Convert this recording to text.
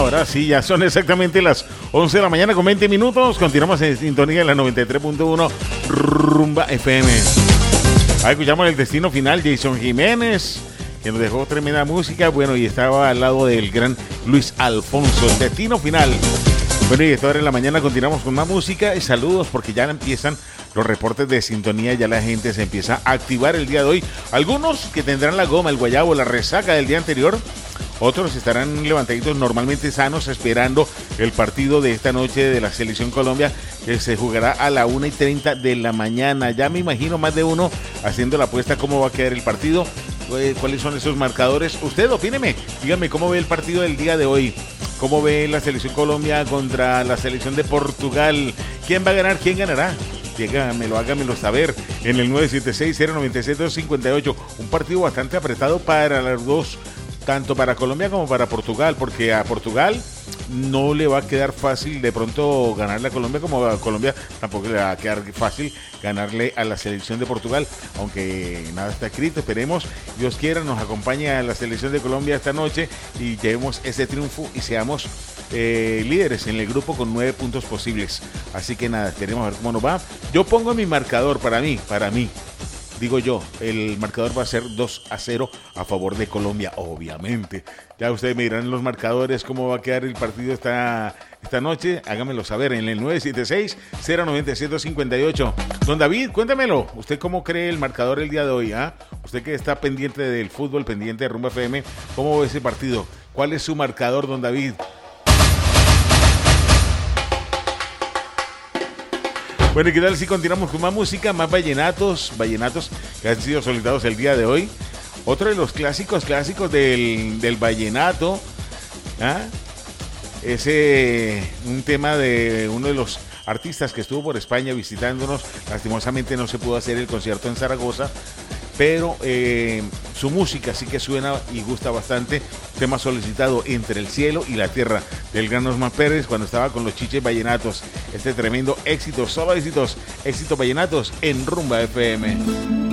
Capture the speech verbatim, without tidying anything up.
Ahora sí, ya son exactamente las once de la mañana con veinte minutos. Continuamos en sintonía de la noventa y tres punto uno Rumba F M. Ahí escuchamos el destino final, Jason Jiménez, que nos dejó tremenda música. Bueno, y estaba al lado del gran Luis Alfonso, el destino final. Bueno, y esta hora en la mañana continuamos con más música y saludos porque ya empiezan los reportes de sintonía, ya la gente se empieza a activar el día de hoy. Algunos que tendrán la goma, el guayabo, la resaca del día anterior. Otros estarán levantaditos normalmente sanos esperando el partido de esta noche de la Selección Colombia, que se jugará a la una y treinta de la mañana. Ya me imagino más de uno haciendo la apuesta cómo va a quedar el partido, cuáles son esos marcadores. Usted opíneme, dígame cómo ve el partido del día de hoy. ¿Cómo ve la Selección Colombia contra la Selección de Portugal? ¿Quién va a ganar? ¿Quién ganará? Dígamelo, hágamelo saber en el nueve siete seis, cero nueve seis, dos cinco ocho. Un partido bastante apretado para los dos, tanto para Colombia como para Portugal, porque a Portugal no le va a quedar fácil de pronto ganarle a Colombia, como a Colombia tampoco le va a quedar fácil ganarle a la selección de Portugal, aunque nada está escrito. Esperemos, Dios quiera, nos acompañe a la selección de Colombia esta noche y llevemos ese triunfo y seamos eh, líderes en el grupo con nueve puntos posibles. Así que nada, esperemos a ver cómo nos va. Yo pongo mi marcador para mí, para mí. Digo yo, el marcador va a ser dos a cero a favor de Colombia, obviamente. Ya ustedes me dirán los marcadores, cómo va a quedar el partido esta, esta noche. Háganmelo saber en el nueve siete seis, cero nueve seis, dos cinco ocho. Don David, cuéntamelo. ¿Usted cómo cree el marcador el día de hoy? ¿Ah? Usted que está pendiente del fútbol, pendiente de Rumba F M, ¿cómo ve ese partido? ¿Cuál es su marcador, don David? Bueno, ¿y qué tal si continuamos con más música, más vallenatos, vallenatos que han sido solicitados el día de hoy? Otro de los clásicos, clásicos del, del vallenato, ¿ah? Ese, un tema de uno de los artistas que estuvo por España visitándonos. Lastimosamente no se pudo hacer el concierto en Zaragoza, pero eh, su música sí que suena y gusta bastante. Tema solicitado, Entre el cielo y la tierra, del gran Osman Pérez, cuando estaba con los Chiches Vallenatos. Este tremendo éxito, solo éxitos, éxitos vallenatos en Rumba F M.